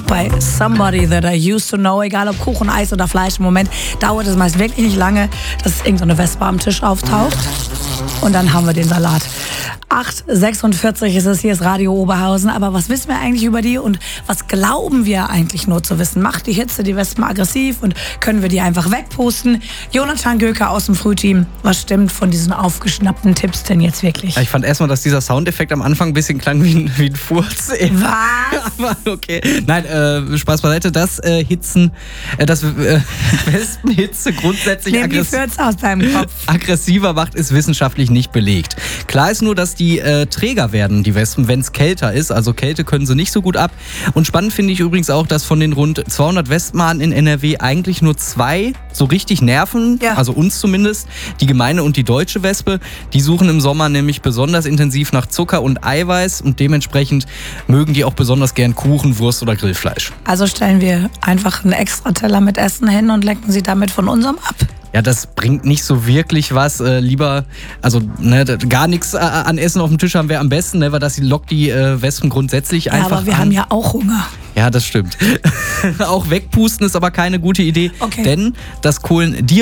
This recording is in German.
bei Somebody That I Used to Know, egal ob Kuchen, Eis oder Fleisch, im Moment dauert es meist wirklich nicht lange, dass irgendeine Wespe am Tisch auftaucht. Und dann haben wir den Salat. 8:46 ist es, hier ist Radio Oberhausen. Aber was wissen wir eigentlich über die und was glauben wir eigentlich nur zu wissen? Macht die Hitze die Wespen aggressiv und können wir die einfach wegpusten? Jonathan Göker aus dem Frühteam, was stimmt von diesen aufgeschnappten Tipps denn jetzt wirklich? Ich fand erstmal, dass dieser Soundeffekt am Anfang ein bisschen klang wie ein Furz. Was? Aber okay. Nein, Spaß beiseite. Das Wespenhitze grundsätzlich aus deinem Kopf. aggressiver macht, ist wissenschaftlich nicht belegt. Klar ist nur, dass die träger werden, die Wespen, wenn es kälter ist. Also Kälte können sie nicht so gut ab. Und spannend finde ich übrigens auch, dass von den rund 200 Wespenarten in NRW eigentlich nur 2 so richtig nerven, also uns zumindest, die gemeine und die deutsche Wespe. Die suchen im Sommer nämlich besonders intensiv nach Zucker und Eiweiß und dementsprechend mögen die auch besonders gern Kuchen, Wurst oder Grillfleisch. Also stellen wir einfach einen extra Teller mit Essen hin und lenken sie damit von unserem ab. Ja, das bringt nicht so wirklich was. Lieber, gar nichts an Essen auf dem Tisch haben wäre am besten, weil das lockt die Wespen grundsätzlich einfach an. Aber wir haben ja auch Hunger. Ja, das stimmt. Auch wegpusten ist aber keine gute Idee, denn das Kohlendioxid